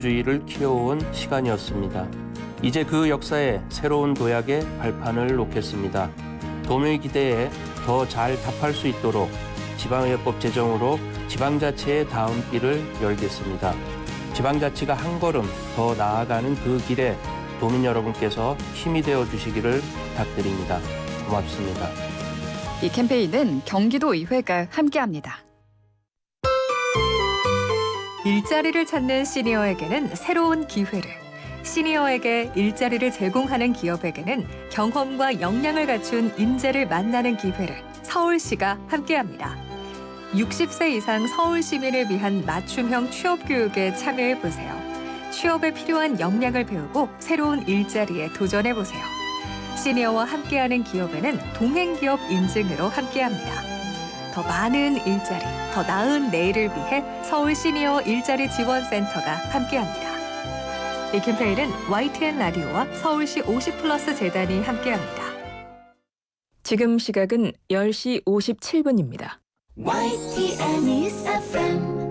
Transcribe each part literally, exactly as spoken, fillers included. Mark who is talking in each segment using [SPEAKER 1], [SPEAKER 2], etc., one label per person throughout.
[SPEAKER 1] 주의를 키워온 시간이었습니다. 이제 그 역사에 새로운 도약의 발판을 놓겠습니다. 도민의 기대에 더 잘 답할 수 있도록 지방의회법 제정으로 지방자치의 다음 길을 열겠습니다. 지방자치가 한 걸음 더 나아가는 그 길에 도민 여러분께서 힘이 되어 주시기를 부탁드립니다. 고맙습니다.
[SPEAKER 2] 이 캠페인은 경기도의회가 함께합니다.
[SPEAKER 3] 일자리를 찾는 시니어에게는 새로운 기회를, 시니어에게 일자리를 제공하는 기업에게는 경험과 역량을 갖춘 인재를 만나는 기회를 서울시가 함께합니다. 육십 세 이상 서울 시민을 위한 맞춤형 취업 교육에 참여해보세요. 취업에 필요한 역량을 배우고 새로운 일자리에 도전해보세요. 시니어와 함께하는 기업에는 동행기업 인증으로 함께합니다. 더 많은 일자리, 더 나은 내일을 위해 서울 시니어 일자리 지원센터가 함께합니다. 이 캠페인은 와이티엔 라디오와 서울시 오십 플러스 재단이 함께합니다.
[SPEAKER 4] 지금 시각은 열 시 오십칠 분입니다.
[SPEAKER 5] 와이티엔 News 에프엠.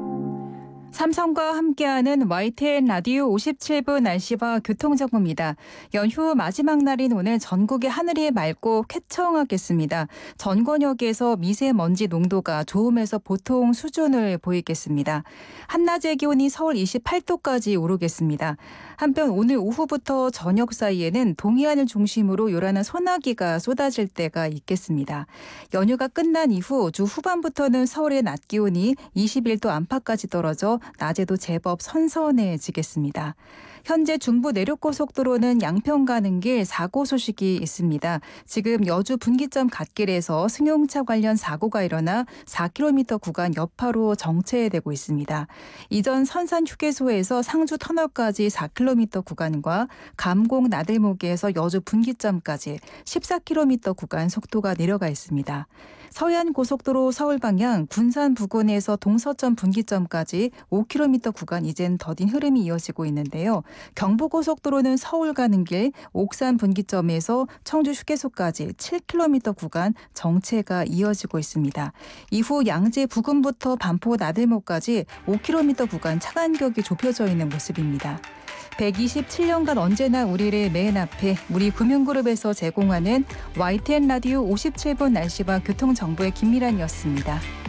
[SPEAKER 6] 삼성과 함께하는 와이티엔 라디오 오십칠 분 날씨와 교통정보입니다. 연휴 마지막 날인 오늘 전국의 하늘이 맑고 쾌청하겠습니다. 전 권역에서 미세먼지 농도가 좋음에서 보통 수준을 보이겠습니다. 한낮의 기온이 서울 이십팔 도까지 오르겠습니다. 한편 오늘 오후부터 저녁 사이에는 동해안을 중심으로 요란한 소나기가 쏟아질 때가 있겠습니다. 연휴가 끝난 이후 주 후반부터는 서울의 낮 기온이 이십일 도 안팎까지 떨어져 낮에도 제법 선선해지겠습니다. 현재 중부 내륙고속도로는 양평 가는 길 사고 소식이 있습니다. 지금 여주 분기점 갓길에서 승용차 관련 사고가 일어나 사 킬로미터 구간 여파로 정체되고 있습니다. 이전 선산 휴게소에서 상주 터널까지 사 킬로미터 구간과 감곡 나들목에서 여주 분기점까지 십사 킬로미터 구간 속도가 내려가 있습니다. 서해안 고속도로 서울 방향 군산 부근에서 동서점 분기점까지 오 킬로미터 구간 이젠 더딘 흐름이 이어지고 있는데요. 경부고속도로는 서울 가는 길 옥산 분기점에서 청주 휴게소까지 칠 킬로미터 구간 정체가 이어지고 있습니다. 이후 양재 부근부터 반포 나들목까지 오 킬로미터 구간 차 간격이 좁혀져 있는 모습입니다. 백이십칠 년간 언제나 우리를 맨 앞에 우리 금융그룹에서 제공하는 와이티엔 라디오 오십칠 분 날씨와 교통정보의 김미란이었습니다.